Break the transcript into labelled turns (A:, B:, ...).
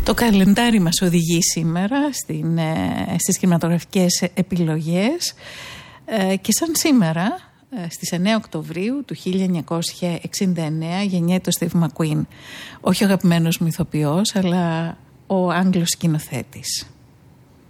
A: Το καλεντάρι μας οδηγεί σήμερα στις κινηματογραφικές επιλογές και σαν σήμερα στις 9 Οκτωβρίου του 1969 γεννιέται ο Steve McQueen, όχι ο αγαπημένος μου ηθοποιός αλλά ο Άγγλος σκηνοθέτης.